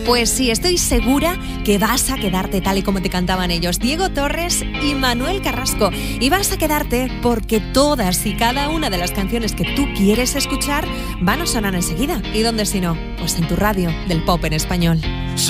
Pues sí, estoy segura que vas a quedarte tal y como te cantaban ellos, Diego Torres y Manuel Carrasco. Y vas a quedarte porque todas y cada una de las canciones que tú quieres escuchar van a sonar enseguida. ¿Y dónde si no? Pues en tu radio del pop en español.